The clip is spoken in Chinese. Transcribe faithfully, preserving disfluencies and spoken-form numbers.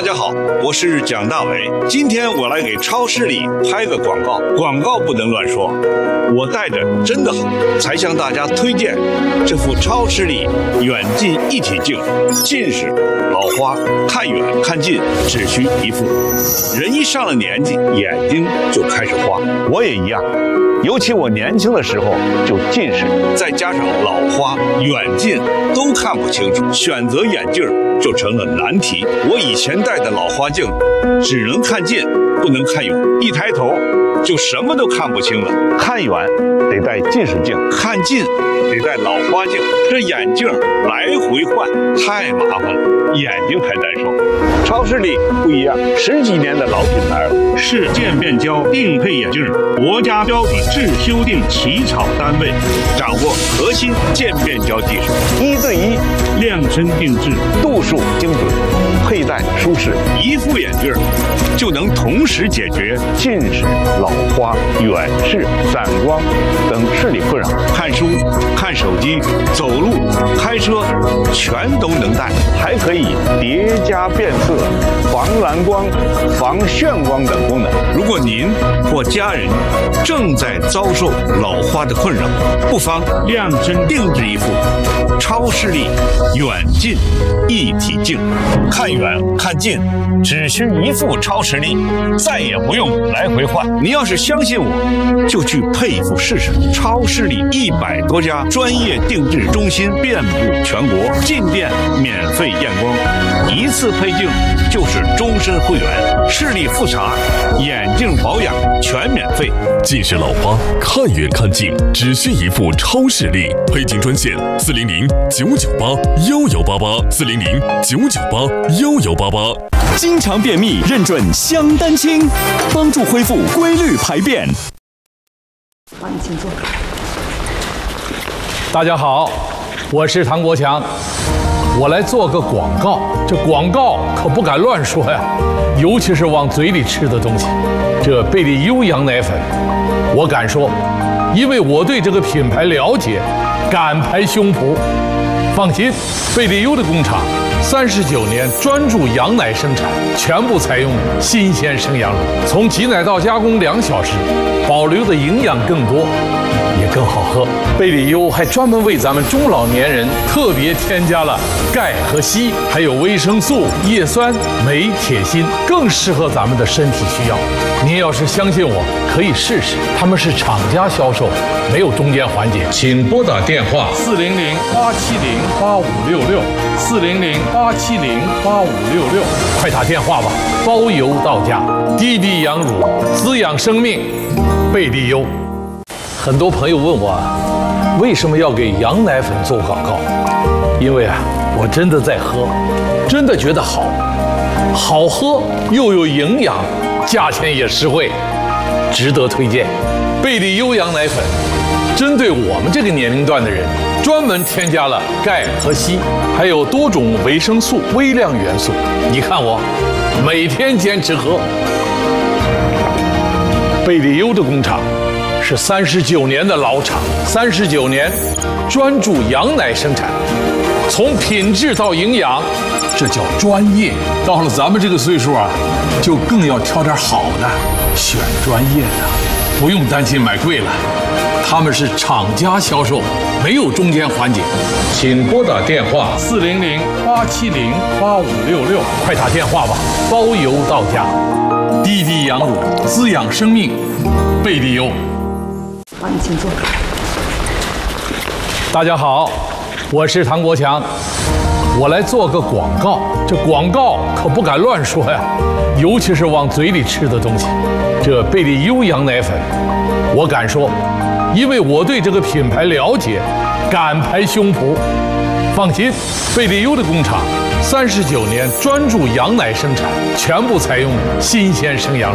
大家好，我是蒋大为。今天我来给超市里拍个广告，广告不能乱说。我带着真的好，才向大家推荐这副超视力远近一体镜。近视、老花，看远看近只需一副。人一上了年纪，眼睛就开始花，我也一样。尤其我年轻的时候就近视，再加上老花，远近都看不清楚，选择眼镜就成了难题。我以前戴的老花镜只能看近，不能看远，一抬头就什么都看不清了。看远得戴近视镜，看近得戴老花镜，这眼镜来回换太麻烦了，眼睛还难受。超视力不一样，十几年的老品牌了， 是渐变焦定配眼镜，国家标准制修订起草单位， 掌握核心渐变焦技术，一对一量身定制， 度数精准，佩戴舒适，一副眼镜就能同时解决近视、老花、远视、散光等视力困扰。看书、看手机、走路、开车，全都能戴，还可以叠加变色、防蓝光、防眩光等功能。如果您或家人正在遭受老花的困扰，不妨量身定制一副超视力远近一体镜，看远看近只需一副超视力，再也不用来回换。您要是相信我，就去配一副试试。超视力一百多家专业定制中心遍布全国，进店免费验光，一次配镜就是终身会员，视力复查、眼镜保养全免费。 近视老花，看远看近只需一副超视力，配镜专线四零零九九八幺幺八八四零零九九八幺幺八八。 经常便秘，认准香丹清，帮助恢复规律排便。 好，你请坐。 大家好，我是唐国强，我来做个广告。这广告可不敢乱说呀，尤其是往嘴里吃的东西。这贝利优羊奶粉，我敢说，因为我对这个品牌了解，敢拍胸脯。放心，贝利优的工厂三十九年专注羊奶生产，全部采用新鲜生羊乳，从挤奶到加工两小时，保留的营养更多，也更好喝。贝利优还专门为咱们中老年人特别添加了钙和硒，还有维生素、叶酸、镁、铁、锌，更适合咱们的身体需要。您要是相信我，可以试试。他们是厂家销售，没有中间环节。请拨打电话四零零八七零八五六六四零零八七零八五六六，快打电话吧，包邮到家。滴滴羊乳，滋养生命，贝利优。很多朋友问我，为什么要给羊奶粉做广告？因为啊，我真的在喝，真的觉得好，好喝又有营养，价钱也实惠，值得推荐。贝利优羊奶粉针对我们这个年龄段的人，专门添加了钙和硒，还有多种维生素、微量元素。你看我每天坚持喝。贝利优的工厂是三十九年的老厂，三十九年专注羊奶生产，从品质到营养，这叫专业。到了咱们这个岁数啊，就更要挑点好的，选专业的，不用担心买贵了。他们是厂家销售，没有中间环节。请拨打电话四零零八七零八五六六，快打电话吧，包邮到家。滴滴羊乳，滋养生命，贝利优。 好，你请坐。 大家好，我是唐国强，我来做个广告。这广告可不敢乱说呀，尤其是往嘴里吃的东西。这贝利优羊奶粉，我敢说，因为我对这个品牌了解，敢拍胸脯。放心，贝利优的工厂三十九年专注羊奶生产，全部采用新鲜生羊乳，